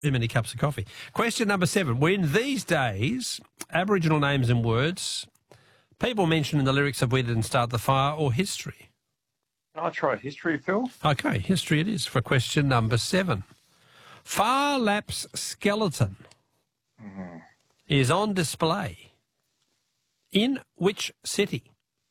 Too many cups of coffee. Question number 7. When these days, Aboriginal names and words, people mention in the lyrics of We Didn't Start the Fire or history? Can I try history, Phil? Okay, history it is for question number 7. Phar Lap's skeleton is on display in which city?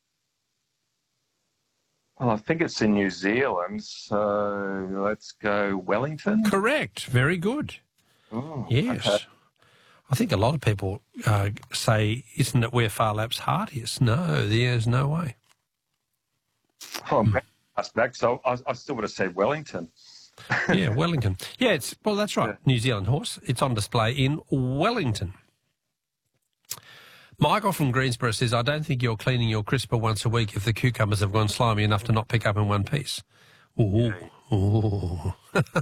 Well, I think it's in New Zealand, so let's go Wellington. Correct. Very good. Oh, Yes. okay. I think a lot of people say, isn't it where Phar Lap's heart is? No, there's no way. Oh, I'm glad you asked that, so I still would have said Wellington. Yeah, Wellington. Yeah, that's right. Yeah. New Zealand horse. It's on display in Wellington. Michael from Greensboro says, I don't think you're cleaning your crisper once a week if the cucumbers have gone slimy enough to not pick up in one piece. Ooh. Ooh.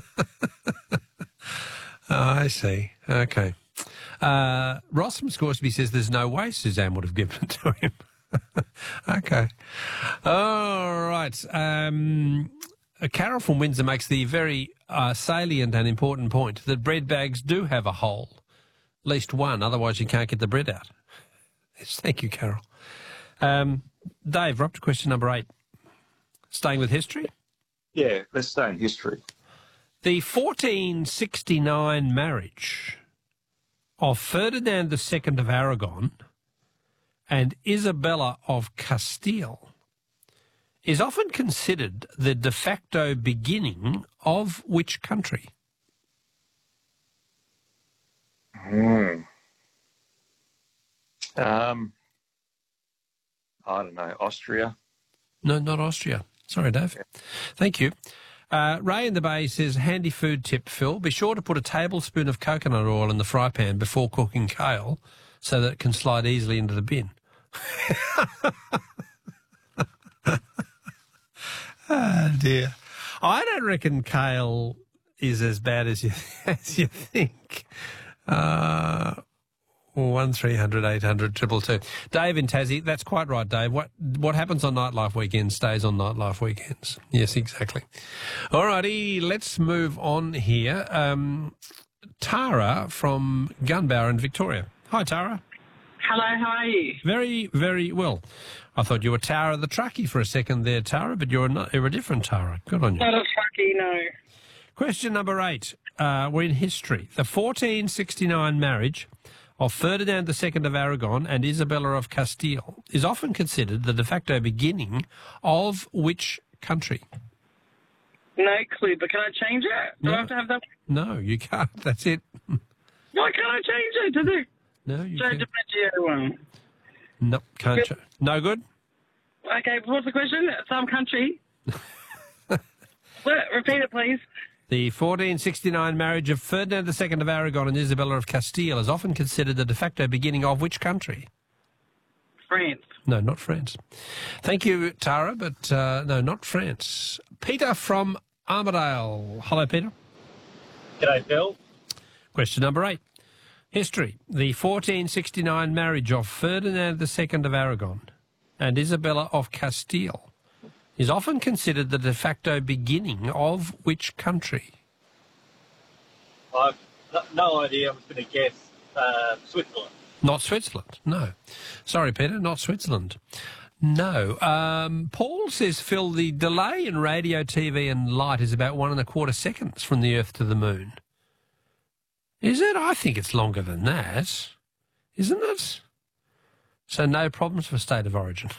I see. Okay. Ross from Scoresby says there's no way Suzanne would have given it to him. Okay. All right. Carol from Windsor makes the very salient and important point that bread bags do have a hole, at least one, otherwise you can't get the bread out. Yes, thank you, Carol. Dave, we're up to question number 8. Staying with history? Yeah, let's stay in history. The 1469 marriage of Ferdinand II of Aragon and Isabella of Castile is often considered the de facto beginning of which country? I don't know, Austria. No, not Austria. Sorry, Dave. Thank you. Ray in the Bay says, handy food tip, Phil. Be sure to put a tablespoon of coconut oil in the fry pan before cooking kale so that it can slide easily into the bin. Oh, dear. I don't reckon kale is as bad as you think. 1300 800 222. Dave in Tassie, that's quite right, Dave. What happens on Nightlife Weekends stays on Nightlife Weekends. Yes, exactly. All righty, let's move on here. Tara from Gunbower in Victoria. Hi, Tara. Hello, how are you? Very, very well. I thought you were Tara the Truckie for a second there, Tara, but you're a different Tara. Good on you. Not a truckie, no. Question number 8. We're in history. The 1469 marriage of Ferdinand II of Aragon and Isabella of Castile is often considered the de facto beginning of which country? No clue, but can I change it? Do I have to have that? No, you can't. That's it. Why can't I change it to the No, you Joe can't. DiMaggio one? No, can't. No good? Okay, what's the question? Some country. Repeat it, please. The 1469 marriage of Ferdinand II of Aragon and Isabella of Castile is often considered the de facto beginning of which country? France. No, not France. Thank you, Tara, but no, not France. Peter from Armidale. Hello, Peter. G'day, Phil. Question number 8. History. The 1469 marriage of Ferdinand II of Aragon and Isabella of Castile is often considered the de facto beginning of which country? I've no idea. I'm just going to guess Switzerland. Not Switzerland, no. Sorry, Peter, not Switzerland. No. Paul says, Phil, the delay in radio, TV and light is about 1.25 seconds from the Earth to the Moon. Is it? I think it's longer than that. Isn't it? So no problems for State of Origin.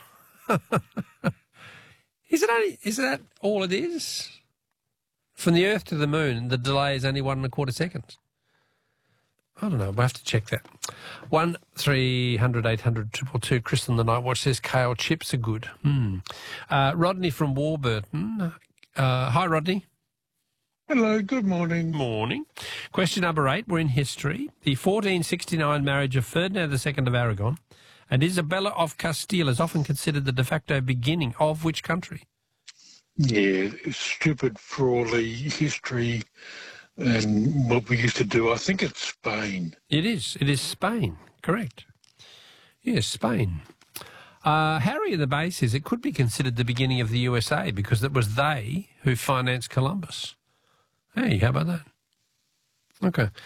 Is that all it is? From the Earth to the Moon, the delay is only 1.25 seconds. I don't know. We'll have to check that. 1300 800 222. Chris on the Night Watch says kale chips are good. Rodney from Warburton. Hi, Rodney. Hello, good morning. Morning. Question number 8. We're in history. The 1469 marriage of Ferdinand II of Aragon and Isabella of Castile is often considered the de facto beginning of which country? Yeah, stupid, frawly history and what we used to do. I think it's Spain. It is. It is Spain. Correct. Yes, Spain. Harry in the Bay says it could be considered the beginning of the USA because it was they who financed Columbus. Hey, how about that? Okay.